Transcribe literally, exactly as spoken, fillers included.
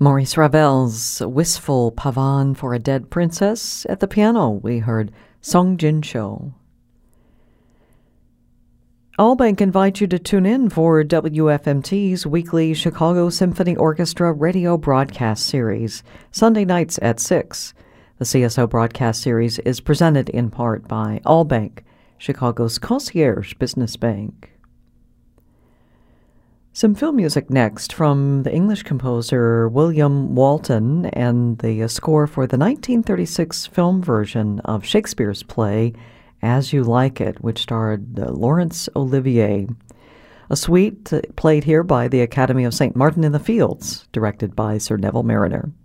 Maurice Ravel's Wistful Pavane for a Dead Princess. At the piano, we heard Song Jin Cho. Allbank invites you to tune in for W F M T's weekly Chicago Symphony Orchestra radio broadcast series, Sunday nights at six. The C S O broadcast series is presented in part by Allbank, Chicago's concierge business bank. Some film music next from the English composer William Walton and the score for the nineteen thirty-six film version of Shakespeare's play As You Like It, which starred uh, Laurence Olivier. A suite uh, played here by the Academy of Saint Martin in the Fields, directed by Sir Neville Mariner.